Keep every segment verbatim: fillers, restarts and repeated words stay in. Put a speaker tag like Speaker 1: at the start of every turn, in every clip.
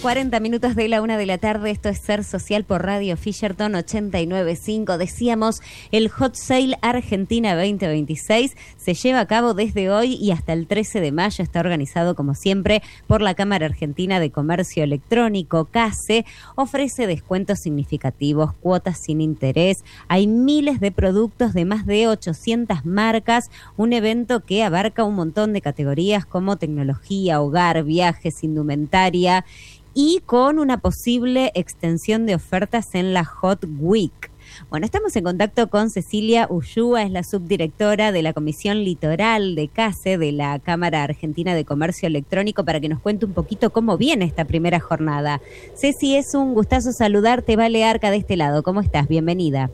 Speaker 1: cuarenta minutos de la una de la tarde. Esto es Ser Social por Radio Fisherton ochenta y nueve punto cinco. Decíamos, el Hot Sale Argentina veinte veintiséis se lleva a cabo desde hoy y hasta el trece de mayo. Está organizado, como siempre, por la Cámara Argentina de Comercio Electrónico, CACE. Ofrece descuentos significativos, cuotas sin interés. Hay miles de productos de más de ochocientas marcas. Un evento que abarca un montón de categorías como tecnología, hogar, viajes, indumentaria, y con una posible extensión de ofertas en la Hot Week. Bueno, estamos en contacto con Cecilia Ullúa, es la subdirectora de la Comisión Litoral de CACE, de la Cámara Argentina de Comercio Electrónico, para que nos cuente un poquito cómo viene esta primera jornada. Ceci, es un gustazo saludarte. Vale Arca de este lado, ¿cómo estás? Bienvenida.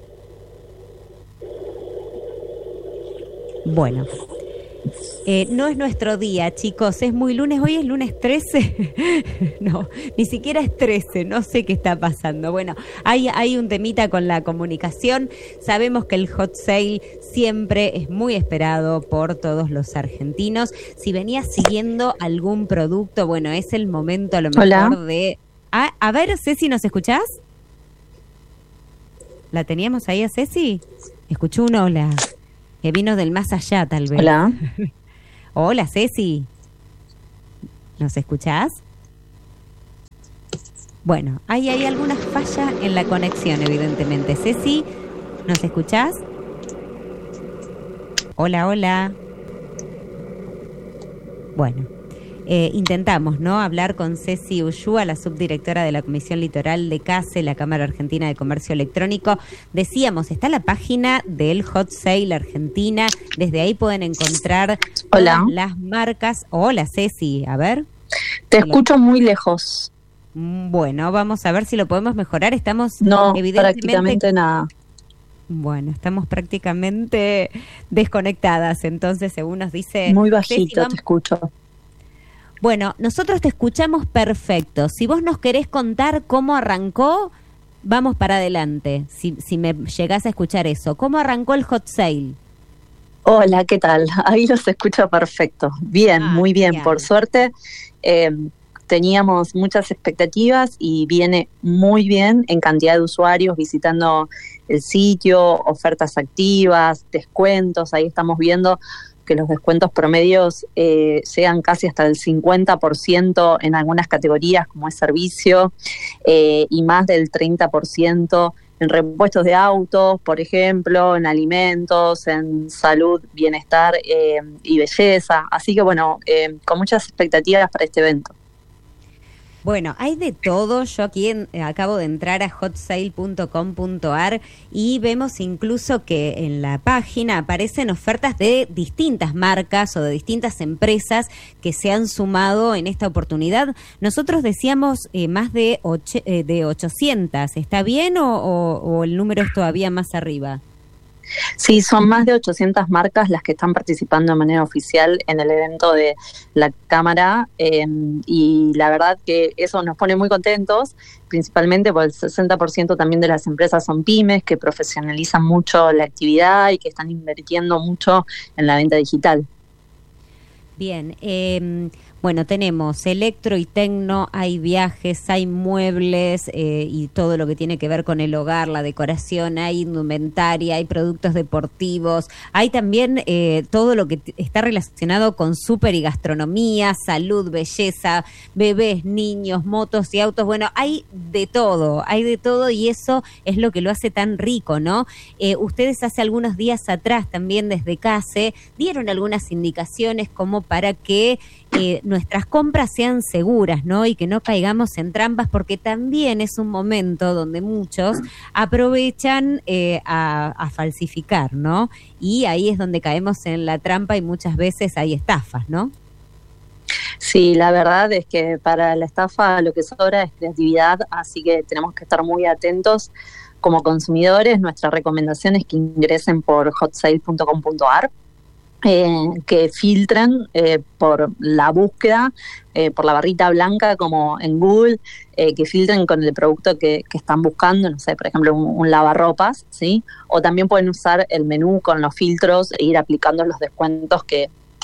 Speaker 1: Bueno, Eh, no es nuestro día, chicos, es muy lunes, hoy es lunes trece, no, ni siquiera es trece, no sé qué está pasando. Bueno, hay, hay un temita con la comunicación, sabemos que el Hot Sale siempre es muy esperado por todos los argentinos. Si venías siguiendo algún producto, bueno, es el momento a lo mejor Hola. de... Ah, a ver, Ceci, ¿nos escuchás? ¿La teníamos ahí a Ceci? Escuchó un hola, que vino del más allá, tal vez.
Speaker 2: Hola.
Speaker 1: Hola, Ceci. ¿Nos escuchás? Bueno, ahí hay alguna falla en la conexión, evidentemente. Ceci, ¿nos escuchás? Hola, hola. Bueno, eh, intentamos, ¿no?, hablar con Ceci Ullúa, la subdirectora de la Comisión Litoral de CACE, la Cámara Argentina de Comercio Electrónico. Decíamos, está la página del Hot Sale Argentina, desde ahí pueden encontrar
Speaker 2: Hola.
Speaker 1: todas las marcas. Hola, Ceci, a ver.
Speaker 2: Te Hola. Escucho muy lejos.
Speaker 1: Bueno, vamos a ver si lo podemos mejorar. Estamos
Speaker 2: no,
Speaker 1: evidentemente...
Speaker 2: prácticamente nada.
Speaker 1: Bueno, estamos prácticamente desconectadas, entonces, según nos dice...
Speaker 2: Muy bajito, Ceci, vamos... te escucho.
Speaker 1: Bueno, nosotros te escuchamos perfecto. Si vos nos querés contar cómo arrancó, vamos para adelante. Si, si me llegás a escuchar eso. ¿Cómo arrancó el Hot Sale?
Speaker 2: Hola, ¿qué tal? Ahí los escucho perfecto. Bien, ah, muy bien. Por suerte, eh, teníamos muchas expectativas y viene muy bien en cantidad de usuarios visitando el sitio, ofertas activas, descuentos. Ahí estamos viendo que los descuentos promedios eh, llegan casi hasta el cincuenta por ciento en algunas categorías como es servicio eh, y más del treinta por ciento en repuestos de autos, por ejemplo, en alimentos, en salud, bienestar eh, y belleza. Así que bueno, eh, con muchas expectativas para este evento.
Speaker 1: Bueno, hay de todo. Yo aquí en, eh, acabo de entrar a hot sale punto com punto a r y vemos incluso que en la página aparecen ofertas de distintas marcas o de distintas empresas que se han sumado en esta oportunidad. Nosotros decíamos eh, más de, ocho, eh, de ochocientas. ¿Está bien o, o, o el número es todavía más arriba?
Speaker 2: Sí, son más de ochocientas marcas las que están participando de manera oficial en el evento de la Cámara eh, y la verdad que eso nos pone muy contentos, principalmente porque el sesenta por ciento también de las empresas son pymes que profesionalizan mucho la actividad y que están invirtiendo mucho en la venta digital.
Speaker 1: Bien, eh, bueno, tenemos electro y tecno, hay viajes, hay muebles eh, y todo lo que tiene que ver con el hogar, la decoración, hay indumentaria, hay productos deportivos, hay también eh, todo lo que t- está relacionado con súper y gastronomía, salud, belleza, bebés, niños, motos y autos. Bueno, hay de todo, hay de todo y eso es lo que lo hace tan rico, ¿no? Eh, ustedes hace algunos días atrás también desde CACE dieron algunas indicaciones como para que eh, nuestras compras sean seguras, ¿no? Y que no caigamos en trampas, porque también es un momento donde muchos aprovechan eh, a, a falsificar, ¿no? Y ahí es donde caemos en la trampa y muchas veces hay estafas, ¿no?
Speaker 2: Sí, la verdad es que para la estafa lo que sobra es creatividad, así que tenemos que estar muy atentos como consumidores. Nuestra recomendación es que ingresen por hot sale punto com punto a r. Eh, que filtren eh, por la búsqueda, eh, por la barrita blanca como en Google, eh, que filtren con el producto que, que están buscando, no sé, por ejemplo, un, un lavarropas, ¿sí? O también pueden usar el menú con los filtros e ir aplicando los descuentos que,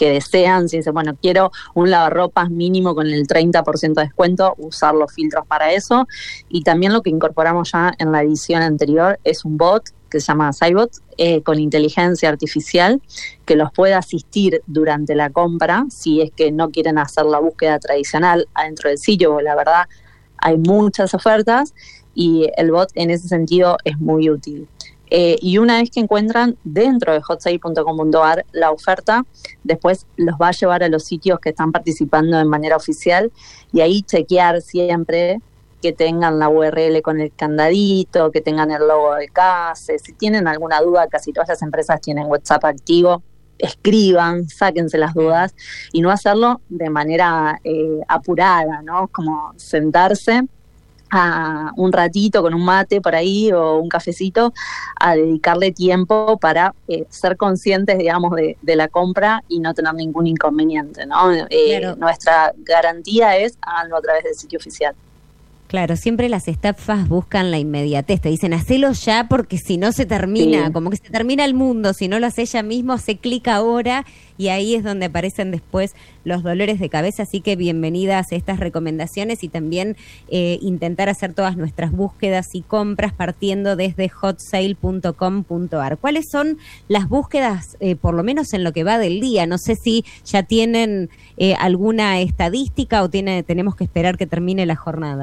Speaker 2: que desean, si dicen, bueno, quiero un lavarropas mínimo con el treinta por ciento de descuento, usar los filtros para eso. Y también lo que incorporamos ya en la edición anterior es un bot que se llama SciBot, eh, con inteligencia artificial, que los puede asistir durante la compra, si es que no quieren hacer la búsqueda tradicional adentro del sitio, porque la verdad hay muchas ofertas, y el bot en ese sentido es muy útil. Eh, y una vez que encuentran dentro de hot sale punto com punto a r la oferta, después los va a llevar a los sitios que están participando de manera oficial, y ahí chequear siempre que tengan la U R L con el candadito, que tengan el logo de CASE. Si tienen alguna duda, casi todas las empresas tienen WhatsApp activo, escriban, sáquense las dudas, y no hacerlo de manera eh, apurada, ¿no? Como sentarse a un ratito con un mate por ahí o un cafecito, a dedicarle tiempo para eh, ser conscientes, digamos, de, de la compra y no tener ningún inconveniente, ¿no? Eh, claro. Nuestra garantía es háganlo a través del sitio oficial.
Speaker 1: Claro, siempre las estafas buscan la inmediatez, te dicen, hacelo ya porque si no se termina, sí. Como que se termina el mundo, si no lo hace ella mismo, hace clic ahora, y ahí es donde aparecen después los dolores de cabeza, así que bienvenidas estas recomendaciones y también eh, intentar hacer todas nuestras búsquedas y compras partiendo desde hot sale punto com punto a r. ¿Cuáles son las búsquedas, eh, por lo menos en lo que va del día? No sé si ya tienen eh, alguna estadística o tiene, tenemos que esperar que termine la jornada.